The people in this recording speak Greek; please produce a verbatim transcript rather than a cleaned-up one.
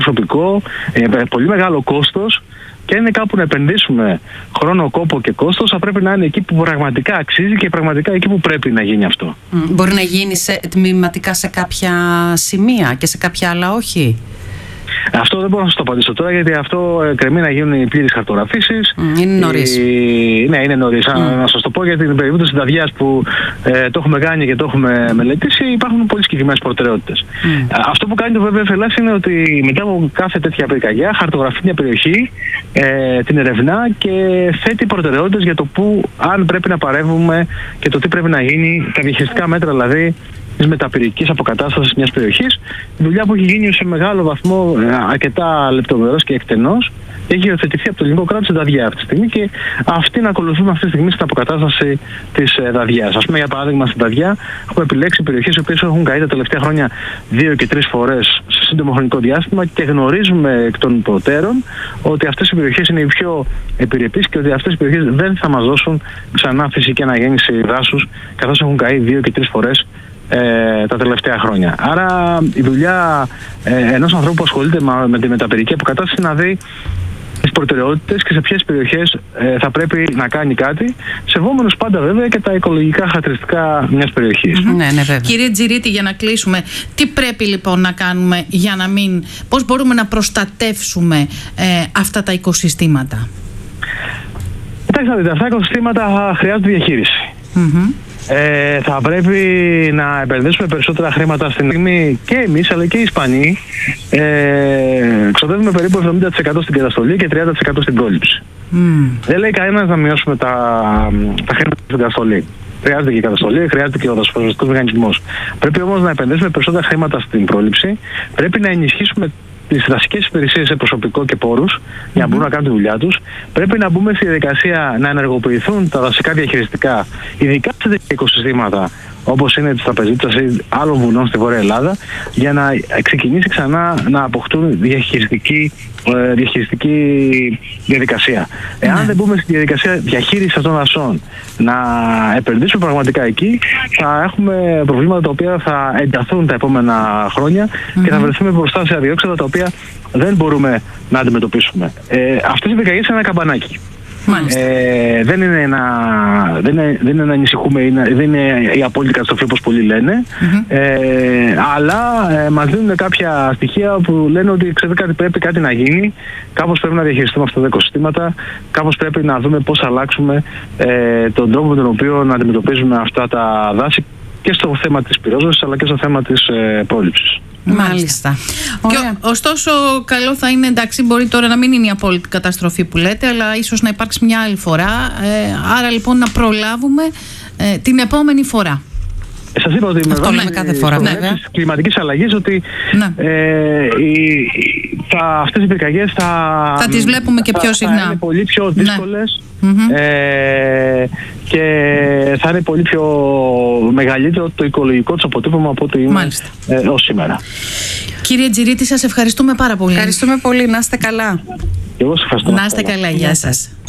προσωπικό, ε, πολύ μεγάλο κόστος. Και είναι κάπου να επενδύσουμε χρόνο, κόπο και κόστος, θα πρέπει να είναι εκεί που πραγματικά αξίζει και πραγματικά εκεί που πρέπει να γίνει αυτό. Mm, μπορεί να γίνει σε, τμηματικά σε κάποια σημεία και σε κάποια άλλα όχι. Αυτό δεν μπορώ να σας το απαντήσω τώρα, γιατί αυτό κρεμεί να γίνουν οι πλήρες χαρτογραφήσεις. Mm, είναι νωρίς. Η... Ναι, είναι νωρίς. Mm. Να σας το πω, γιατί την περίπτωση της Δαδιάς που ε, το έχουμε κάνει και το έχουμε μελετήσει, υπάρχουν πολύ συγκεκριμένες προτεραιότητες. Mm. Αυτό που κάνει το βι βι εφ Ελλάς είναι ότι μετά από κάθε τέτοια πυρκαγιά χαρτογραφεί μια περιοχή, ε, την ερευνά και θέτει προτεραιότητες για το πού, αν πρέπει να παρεύουμε και το τι πρέπει να γίνει, τα διαχειριστικά μέτρα δηλαδή της μεταπυρικής αποκατάστασης μιας περιοχής. Δουλειά που έχει γίνει σε μεγάλο βαθμό, αρκετά λεπτομερώς και εκτενώς, έχει υιοθετηθεί από το ελληνικό κράτος η Δαδιά αυτή τη στιγμή και αυτήν ακολουθούμε αυτή τη στιγμή στην αποκατάσταση της Δαδιάς. Ας πούμε, για παράδειγμα, στην Δαδιά έχουμε επιλέξει περιοχές οι οποίες έχουν καεί τα τελευταία χρόνια δύο και τρεις φορές σε σύντομο χρονικό διάστημα και γνωρίζουμε εκ των προτέρων ότι αυτές οι περιοχές είναι οι πιο επιρρεπείς και ότι αυτές οι περιοχές δεν θα μας δώσουν ξανά φυσική αναγέννηση δάσους, καθώς έχουν καεί δύο και τρεις φορές Ε, τα τελευταία χρόνια. Άρα η δουλειά ε, ενός ανθρώπου που ασχολείται με τη μεταπυρική αποκατάσταση είναι να δει τις προτεραιότητες και σε ποιες περιοχές ε, θα πρέπει να κάνει κάτι, σεβόμενος πάντα βέβαια και τα οικολογικά χαρακτηριστικά μιας περιοχής. Mm-hmm. Ναι, ναι, βέβαια. Κύριε Τζιρίτη, για να κλείσουμε, τι πρέπει λοιπόν να κάνουμε για να μην, πώς μπορούμε να προστατεύσουμε ε, αυτά τα οικοσυστήματα? Κοιτάξτε, αυτά τα οικοσυστήματα χρειάζονται διαχείριση. Mm-hmm. Ε, θα πρέπει να επενδύσουμε περισσότερα χρήματα στην στιγμή και εμείς αλλά και οι Ισπανοί. Ε, ξοδεύουμε περίπου εβδομήντα τοις εκατό στην καταστολή και τριάντα τοις εκατό στην κόλυψη. Mm. Δεν λέει κανένας να μειώσουμε τα, τα χρήματα στην καταστολή. Χρειάζεται και η καταστολή, χρειάζεται και ο δασοπροστατευτικός μηχανισμός. Πρέπει όμως να επενδύσουμε περισσότερα χρήματα στην πρόληψη. Πρέπει να ενισχύσουμε τις δασικές υπηρεσίες σε προσωπικό και πόρους mm-hmm. για να μπορούν να κάνουν τη δουλειά τους. Πρέπει να μπούμε στη διαδικασία να ενεργοποιηθούν τα δασικά διαχειριστικά, ειδικά σε τέτοια οικοσυστήματα όπως είναι της Τραπεζίτσας ή άλλων βουνών στη Βόρεια Ελλάδα, για να ξεκινήσει ξανά να αποκτούν διαχειριστική, ε, διαχειριστική διαδικασία. Mm-hmm. Εάν δεν μπούμε στη διαδικασία διαχείρισης αυτών των δασών, να επενδύσουμε πραγματικά εκεί, θα έχουμε προβλήματα τα οποία θα ενταθούν τα επόμενα χρόνια mm-hmm. και θα βρεθούμε μπροστά σε αδιόξοδα τα οποία δεν μπορούμε να αντιμετωπίσουμε. Ε, αυτές οι πυρκαγιές είναι ένα καμπανάκι. Ε, δεν είναι να, δεν είναι, δεν είναι να ανησυχούμε, είναι, δεν είναι η απόλυτη καταστροφή όπως πολλοί λένε, mm-hmm. ε, αλλά ε, μας δίνουν κάποια στοιχεία που λένε ότι ξέρετε κάτι, πρέπει κάτι να γίνει, κάπως πρέπει να διαχειριστούμε αυτά τα οικοσυστήματα, κάπως πρέπει να δούμε πώς αλλάξουμε ε, τον τρόπο με τον οποίο να αντιμετωπίζουμε αυτά τα δάση και στο θέμα της πυρόσβεσης αλλά και στο θέμα της ε, πρόληψης. Μάλιστα. Και, ωστόσο, καλό θα είναι, εντάξει, μπορεί τώρα να μην είναι η απόλυτη καταστροφή που λέτε, αλλά ίσως να υπάρξει μια άλλη φορά. Ε, άρα λοιπόν να προλάβουμε ε, την επόμενη φορά. Σας είπα ότι με βάση κάθε φορά, της κλιματικής αλλαγής ότι ναι. ε, οι, θα, αυτές οι πυρκαγιές θα, θα τις βλέπουμε και πιο συχνά. Θα είναι πολύ πιο δύσκολες ναι. ε, και θα είναι πολύ πιο μεγαλύτερο το οικολογικό τους αποτύπωμα από ό,τι είναι ε, ως σήμερα. Κύριε Τζιρίτη, σας ευχαριστούμε πάρα πολύ. Ευχαριστούμε πολύ. Να είστε καλά. Εγώ σας ευχαριστώ. Να είστε καλά. Γεια σας.